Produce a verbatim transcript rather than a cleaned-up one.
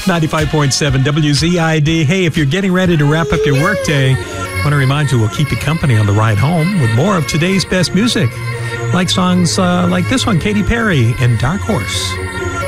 ninety-five point seven W Z I D. Hey, if you're getting ready to wrap up your workday, I want to remind you we'll keep you company on the ride home with more of today's best music, like songs uh, like this one, Katy Perry and Dark Horse.